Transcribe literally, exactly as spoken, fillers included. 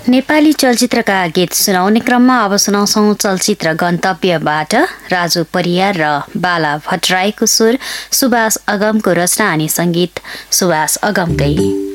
नेपाली चलचित्रका गीत सुनाउने क्रममा अब सुनाउँछौँ चलचित्र गन्तव्यबाट राजु परियार र बाला भट्टराईको सुर, सुभाष अगमको रचना अनि संगीत सुभाष अगमकै।